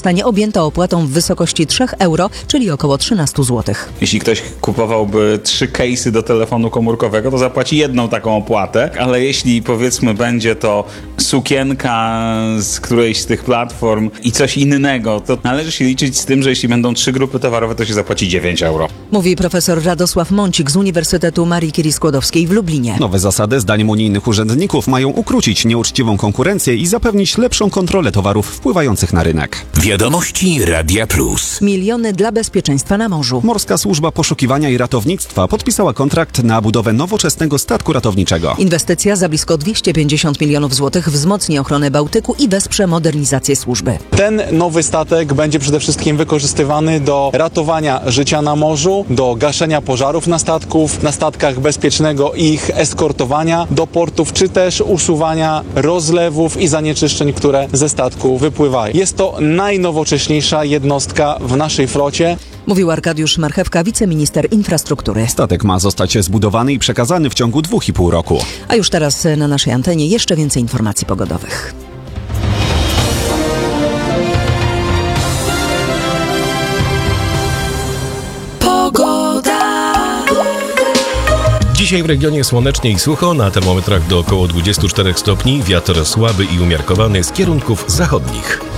zostanie objęta opłatą w wysokości 3 euro, czyli około 13 zł. Jeśli ktoś kupowałby 3 case'y do telefonu komórkowego, to zapłaci jedną taką opłatę, ale jeśli powiedzmy będzie to sukienka z którejś z tych platform i coś innego, to należy się liczyć z tym, że jeśli będą 3 grupy towarowe, to się zapłaci 9 euro. Mówi profesor Radosław Mącik z Uniwersytetu Marii Curie-Skłodowskiej w Lublinie. Nowe zasady, zdaniem unijnych urzędników, mają ukrócić nieuczciwą konkurencję i zapewnić lepszą kontrolę towarów wpływających na rynek. Wiadomości Radia Plus. Miliony dla bezpieczeństwa na morzu. Morska Służba Poszukiwania i Ratownictwa podpisała kontrakt na budowę nowoczesnego statku ratowniczego. Inwestycja za blisko 250 milionów złotych wzmocni ochronę Bałtyku i wesprze modernizację służby. Ten nowy statek będzie przede wszystkim wykorzystywany do ratowania życia na morzu, do gaszenia pożarów na statkach bezpiecznego ich eskortowania do portów, czy też usuwania rozlewów i zanieczyszczeń, które ze statku wypływają. Jest to najnowocześniejsza jednostka w naszej flocie. Mówił Arkadiusz Marchewka, wiceminister infrastruktury. Statek ma zostać zbudowany i przekazany w ciągu 2,5 roku. A już teraz na naszej antenie jeszcze więcej informacji pogodowych. Dzisiaj w regionie słonecznie i sucho, na termometrach do około 24 stopni, wiatr słaby i umiarkowany z kierunków zachodnich.